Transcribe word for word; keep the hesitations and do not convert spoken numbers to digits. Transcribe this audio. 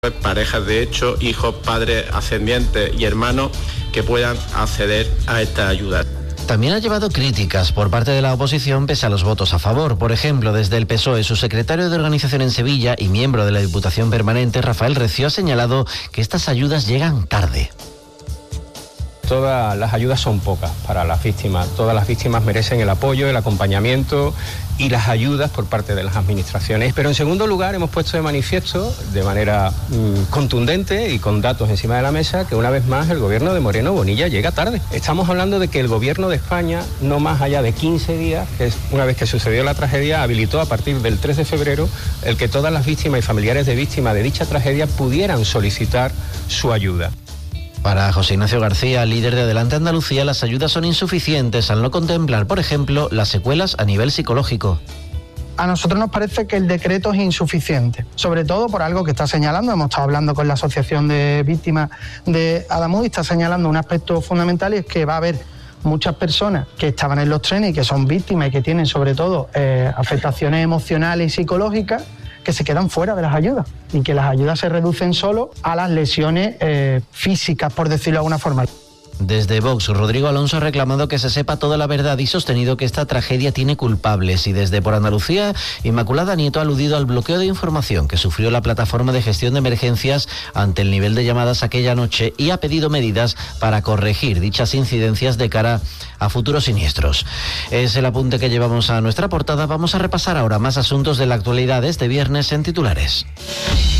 parejas de hecho, hijos, padres, ascendientes y hermanos que puedan acceder a esta ayuda. También ha llevado críticas por parte de la oposición pese a los votos a favor. Por ejemplo, desde el P S O E, su secretario de organización en Sevilla y miembro de la Diputación Permanente, Rafael Recio, ha señalado que estas ayudas llegan tarde. Todas las ayudas son pocas para las víctimas. Todas las víctimas merecen el apoyo, el acompañamiento y las ayudas por parte de las administraciones. Pero en segundo lugar hemos puesto de manifiesto de manera mmm, contundente y con datos encima de la mesa que una vez más el gobierno de Moreno Bonilla llega tarde. Estamos hablando de que el gobierno de España, no más allá de quince días, que es una vez que sucedió la tragedia, habilitó a partir del tres de febrero el que todas las víctimas y familiares de víctimas de dicha tragedia pudieran solicitar su ayuda. Para José Ignacio García, líder de Adelante Andalucía, las ayudas son insuficientes al no contemplar, por ejemplo, las secuelas a nivel psicológico. A nosotros nos parece que el decreto es insuficiente, sobre todo por algo que está señalando. Hemos estado hablando con la Asociación de Víctimas de Adamu y está señalando un aspecto fundamental, y es que va a haber muchas personas que estaban en los trenes y que son víctimas y que tienen sobre todo eh, afectaciones emocionales y psicológicas, que se quedan fuera de las ayudas y que las ayudas se reducen solo a las lesiones eh, físicas, por decirlo de alguna forma. Desde Vox, Rodrigo Alonso ha reclamado que se sepa toda la verdad y sostenido que esta tragedia tiene culpables. Y desde Por Andalucía, Inmaculada Nieto ha aludido al bloqueo de información que sufrió la plataforma de gestión de emergencias ante el nivel de llamadas aquella noche y ha pedido medidas para corregir dichas incidencias de cara a futuros siniestros. Es el apunte que llevamos a nuestra portada. Vamos a repasar ahora más asuntos de la actualidad este viernes en titulares.